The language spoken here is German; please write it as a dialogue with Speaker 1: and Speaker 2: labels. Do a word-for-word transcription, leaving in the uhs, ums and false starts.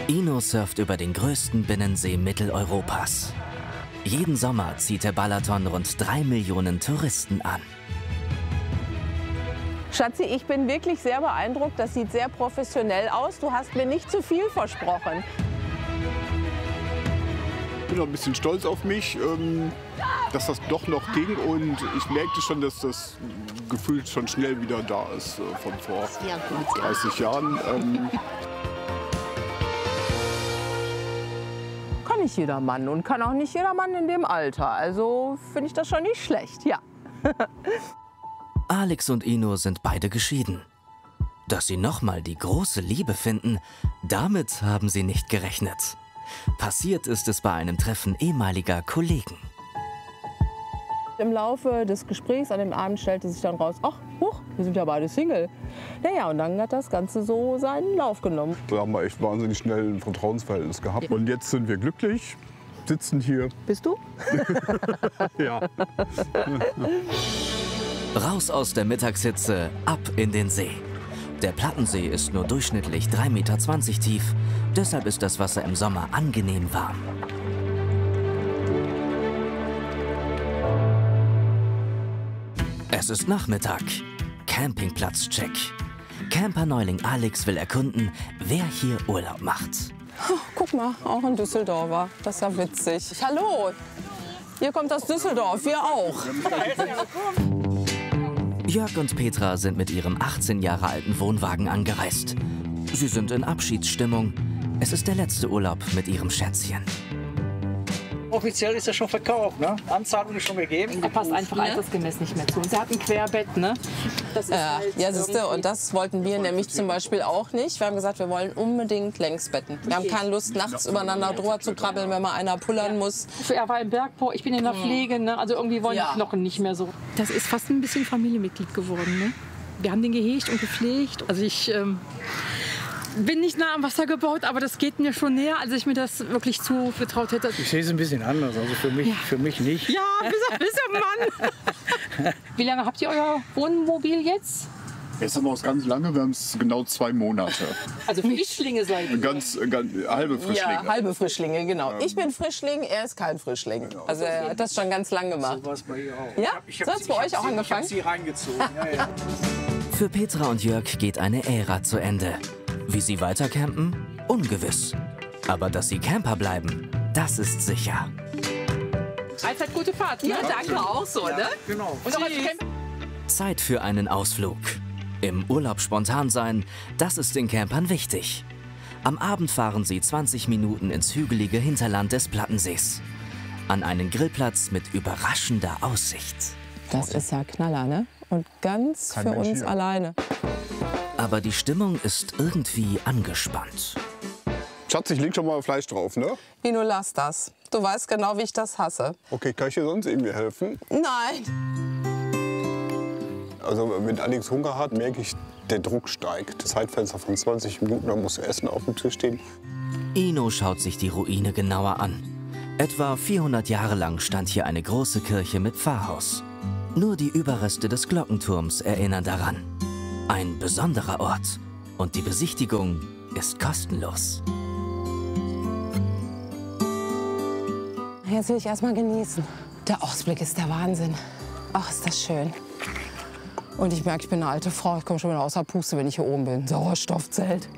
Speaker 1: Ino surft über den größten Binnensee Mitteleuropas. Jeden Sommer zieht der Balaton rund drei Millionen Touristen an.
Speaker 2: Schatzi, ich bin wirklich sehr beeindruckt. Das sieht sehr professionell aus. Du hast mir nicht zu viel versprochen.
Speaker 3: Ich bin noch ein bisschen stolz auf mich, ähm, dass das doch noch ging. Und ich merkte schon, dass das Gefühl schon schnell wieder da ist, äh, von vor dreißig Jahren. Ähm,
Speaker 2: Kann nicht jeder Mann und kann auch nicht jeder Mann in dem Alter. Also finde ich das schon nicht schlecht, ja.
Speaker 1: Alex und Ino sind beide geschieden. Dass sie nochmal die große Liebe finden, damit haben sie nicht gerechnet. Passiert ist es bei einem Treffen ehemaliger Kollegen.
Speaker 2: Im Laufe des Gesprächs an dem Abend stellte sich dann raus, ach, huch, wir sind ja beide Single. Naja, und dann hat das Ganze so seinen Lauf genommen.
Speaker 3: Da haben wir echt wahnsinnig schnell ein Vertrauensverhältnis gehabt. Und jetzt sind wir glücklich, sitzen hier.
Speaker 2: Bist du?
Speaker 3: Ja.
Speaker 1: Raus aus der Mittagshitze, ab in den See. Der Plattensee ist nur durchschnittlich drei Meter zwanzig tief. Deshalb ist das Wasser im Sommer angenehm warm. Es ist Nachmittag. Campingplatz-Check. Camper-Neuling Alex will erkunden, wer hier Urlaub macht.
Speaker 2: Oh, guck mal, auch ein Düsseldorfer. Das ist ja witzig. Hallo, ihr kommt aus Düsseldorf, wir auch.
Speaker 1: Jörg und Petra sind mit ihrem achtzehn Jahre alten Wohnwagen angereist. Sie sind in Abschiedsstimmung. Es ist der letzte Urlaub mit ihrem Schätzchen.
Speaker 4: Offiziell ist er schon verkauft, ne? Anzahlung ist schon gegeben.
Speaker 5: Er passt einfach altersgemäß nicht mehr zu. Sie hat ein Querbett, ne? Das ist
Speaker 2: Ja,
Speaker 5: halt
Speaker 2: ja, siehste, und das wollten wir nämlich zum Beispiel auch nicht. Wir haben gesagt, wir wollen unbedingt Längsbetten. Wir haben keine Lust, nachts übereinander drüber zu krabbeln, wenn mal einer pullern muss.
Speaker 5: Er war im Bergbau, ich bin in der Pflege, ne? Also irgendwie wollen
Speaker 2: Ja.
Speaker 5: die Knochen nicht mehr so. Das ist fast ein bisschen Familienmitglied geworden, ne? Wir haben den gehegt und gepflegt. Also ich ähm, bin nicht nah am Wasser gebaut, aber das geht mir schon näher, als ich mir das wirklich zugetraut hätte.
Speaker 4: Ich sehe es ein bisschen anders, also für mich,
Speaker 5: Ja.
Speaker 4: für mich nicht.
Speaker 5: Ja, bist du Mann. Wie lange habt ihr euer Wohnmobil jetzt?
Speaker 3: Jetzt haben wir es ganz lange, wir haben es genau zwei Monate.
Speaker 5: Also Frischlinge seid ihr.
Speaker 3: Ganz, ganz halbe Frischlinge.
Speaker 2: Ja, halbe Frischlinge, genau. Ich bin Frischling, er ist kein Frischling. Also er hat das schon ganz lang gemacht.
Speaker 4: So war es bei ihr auch.
Speaker 2: Ja?
Speaker 4: Ich hab-
Speaker 2: So hat's
Speaker 4: ich
Speaker 2: bei
Speaker 4: hab
Speaker 2: euch auch
Speaker 4: sie-
Speaker 2: angefangen?
Speaker 4: Ich habe sie reingezogen. Ja, ja.
Speaker 1: Für Petra und Jörg geht eine Ära zu Ende. Wie sie weiter campen? Ungewiss. Aber dass sie Camper bleiben, das ist sicher.
Speaker 5: Allzeit gute Fahrt. Ne?
Speaker 2: Ja, danke auch so, ne?
Speaker 4: Genau.
Speaker 5: Und auch als Camp
Speaker 1: Zeit für einen Ausflug. Im Urlaub spontan sein, das ist den Campern wichtig. Am Abend fahren sie zwanzig Minuten ins hügelige Hinterland des Plattensees. An einen Grillplatz mit überraschender Aussicht.
Speaker 2: Das ist ja Knaller, ne? Und ganz
Speaker 3: Kein
Speaker 2: für
Speaker 3: Mensch
Speaker 2: uns
Speaker 3: hier.
Speaker 2: alleine.
Speaker 1: Aber die Stimmung ist irgendwie angespannt.
Speaker 3: Schatz, ich leg schon mal Fleisch drauf, ne?
Speaker 2: Nino, lass das. Du weißt genau, wie ich das hasse.
Speaker 3: Okay, kann ich dir sonst irgendwie helfen?
Speaker 2: Nein.
Speaker 3: Also wenn Alex Hunger hat, merke ich, der Druck steigt. Das Zeitfenster von zwanzig Minuten, da muss Essen auf dem Tisch stehen.
Speaker 1: Ino schaut sich die Ruine genauer an. Etwa vierhundert Jahre lang stand hier eine große Kirche mit Pfarrhaus. Nur die Überreste des Glockenturms erinnern daran. Ein besonderer Ort. Und die Besichtigung ist kostenlos.
Speaker 2: Jetzt will ich erst mal genießen. Der Ausblick ist der Wahnsinn. Ach, ist das schön. Und ich merke, ich bin eine alte Frau. Ich komme schon wieder außer Puste, wenn ich hier oben bin. Sauerstoffzelt.